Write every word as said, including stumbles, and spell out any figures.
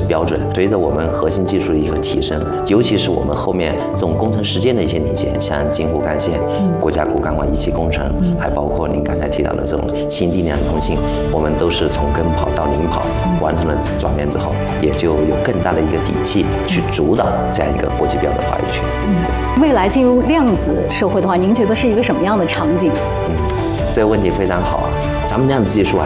标准。随着我们核心技术的一个提升，尤其是我们后面这种工程实践的一些理解，像京沪干线、国家骨干网一期工程，还包括您刚才提到的这种新地两通信，我们都是从跟跑到领跑，完成了转变之后，也就有更大的一个底气去主导这样一个国际标的话语权。 嗯，未来进入量子社会的话，您觉得是一个什么样的场景？ 嗯，这个问题非常好啊。咱们量子技术啊，